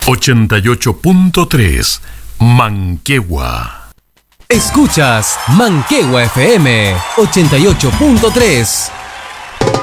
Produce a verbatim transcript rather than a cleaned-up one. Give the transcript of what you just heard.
ochenta y ocho punto tres Manquehue. Escuchas Manquehue F M ochenta y ocho punto tres.